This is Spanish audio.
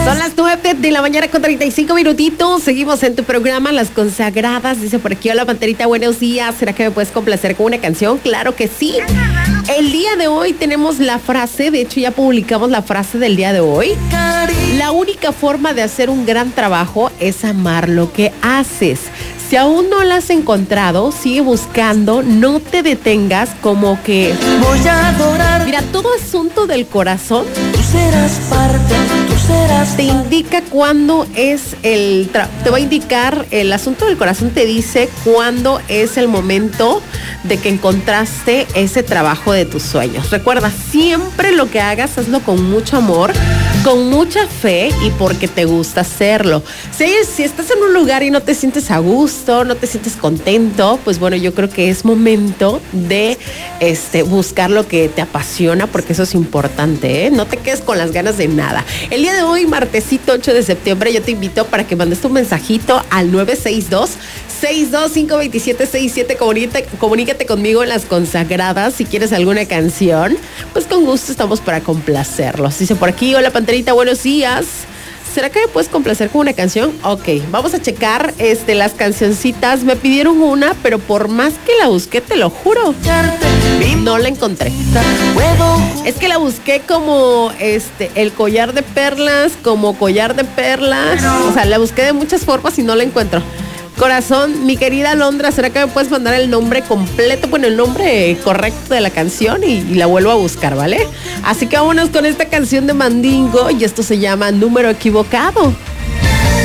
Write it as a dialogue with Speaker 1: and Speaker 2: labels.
Speaker 1: Son las 9 de la mañana con 35 minutitos. Seguimos en tu programa Las Consagradas. Dice por aquí, hola Panterita, buenos días. ¿Será que me puedes complacer con una canción? Claro que sí. El día de hoy tenemos la frase, de hecho ya publicamos la frase del día de hoy. La única forma de hacer un gran trabajo es amar lo que haces. Si aún no la has encontrado, sigue buscando, no te detengas, como que
Speaker 2: voy a adorar.
Speaker 1: Mira, todo asunto del corazón
Speaker 2: Tú serás parte, tú serás
Speaker 1: te indica cuándo es te va a indicar, el asunto del corazón te dice cuándo es el momento de que encontraste ese trabajo de tus sueños. Recuerda, siempre lo que hagas, hazlo con mucho amor, con mucha fe y porque te gusta hacerlo. Si estás en un lugar y no te sientes a gusto, no te sientes contento, pues bueno, yo creo que es momento de buscar lo que te apasiona, porque eso es importante, ¿eh? No te quedes con las ganas de nada. El día de hoy, martesito 8 de septiembre, yo te invito para que mandes tu mensajito al 962-625-2767. Comunícate conmigo en Las Consagradas. Si quieres alguna canción, pues con gusto estamos para complacerlos. Dice por aquí, hola Panterita, buenos días. ¿Será que me puedes complacer con una canción? Ok, vamos a checar las cancioncitas. Me pidieron una, pero por más que la busqué, te lo juro, no la encontré. Es que la busqué como el collar de perlas, como collar de perlas. O sea, la busqué de muchas formas y no la encuentro. Corazón, mi querida Alondra, ¿será que me puedes mandar el nombre completo? Bueno, el nombre correcto de la canción y la vuelvo a buscar, ¿vale? Así que vámonos con esta canción de Mandingo y esto se llama Número Equivocado.